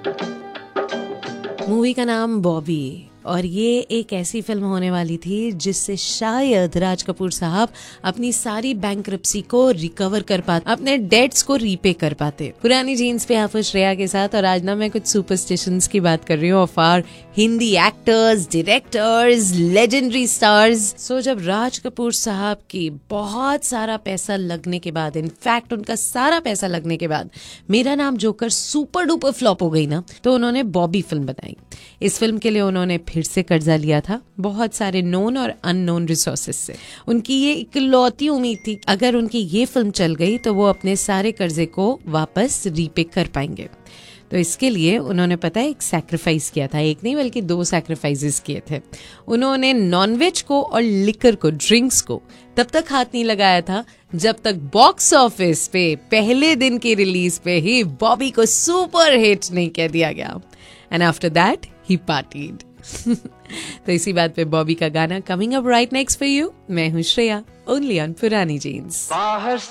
Movie का नाम बॉबी और ये एक ऐसी फिल्म होने वाली थी जिससे शायद राज कपूर साहब अपनी सारी बैंक्रप्सी को रिकवर कर पाते, अपने डेट्स को रीपे कर पाते। पुरानी जीन्स पे आप श्रेया के साथ, और आज ना मैं कुछ सुपरस्टिशंस की बात कर रही हूँ of our Hindi actors, directors, legendary stars. सो जब राज कपूर साहब की बहुत सारा पैसा लगने के बाद, इनफैक्ट उनका सारा पैसा लगने के बाद मेरा नाम जोकर सुपर डुपर फ्लॉप हो गई ना, तो उन्होंने बॉबी फिल्म बनाई। इस फिल्म के लिए उन्होंने फिर से कर्जा लिया था, बहुत सारे नोन और अननोन रिसोर्सेज से। उनकी ये इकलौती उम्मीद थी अगर उनकी ये फिल्म चल गई तो वो अपने सारे कर्जे को वापस रीपे कर पाएंगे। तो इसके लिए उन्होंने पता है एक सैक्रिफाइस किया था, एक नहीं बल्कि 2 सैक्रिफाइसेस किए थे। उन्होंने नॉनवेज को और लिकर को, ड्रिंक्स को तब तक हाथ नहीं लगाया था जब तक बॉक्स ऑफिस पे पहले दिन की रिलीज पे ही बॉबी को सुपर हिट नहीं कह दिया गया। And after that he partied. तो इसी बात पे बॉबी का गाना coming up right next for you. मैं हूँ श्रेया, ओनली ऑन पुरानी जीन्स।